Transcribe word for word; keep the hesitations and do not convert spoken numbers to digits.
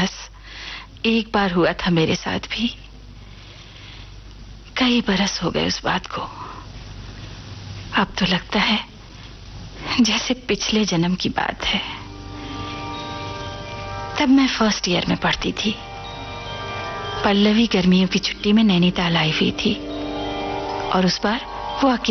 बस एक बार हुआ था मेरे साथ भी। कई बरस हो गए उस बात को। अब तो लगता है जैसे पिछले जन्म की बात है। तब मैं फर्स्ट ईयर में पढ़ती थी। पल्लवी गर्मियों की छुट्टी में नैनीताल आई हुई थी और उस बार वो अकेली